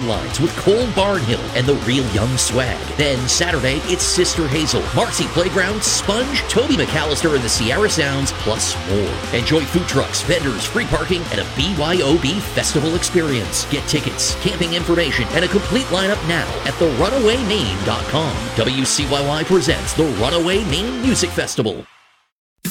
headlines with Cole Barnhill and the Real Young Swag. Then Saturday, it's Sister Hazel, Marcy Playground, Sponge, Toby McAllister and the Sierra Sounds, plus more. Enjoy food trucks, vendors, free parking, and a BYOB festival experience. Get tickets, camping information, and a complete lineup now at therunawaymaine.com. WCYY presents the Runaway Maine Music Festival.